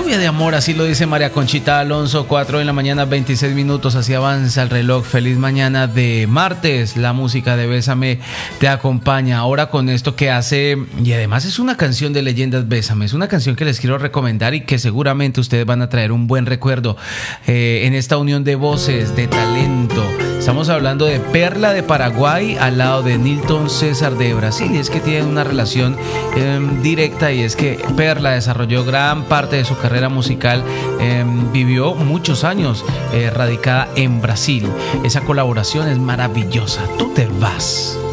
Lluvia de amor, así lo dice María Conchita Alonso. 4 de la mañana, 26 minutos, así avanza el reloj. Feliz mañana de martes. La música de Bésame te acompaña ahora con esto que hace, y además es una canción de leyendas. Bésame, es una canción que les quiero recomendar y que seguramente ustedes van a traer un buen recuerdo en esta unión de voces, de talento. Estamos hablando de Perla de Paraguay al lado de Nilton César de Brasil, y es que tienen una relación directa, y es que Perla desarrolló gran parte de su carrera musical, vivió muchos años radicada en Brasil. Esa colaboración es maravillosa. Tú te vas.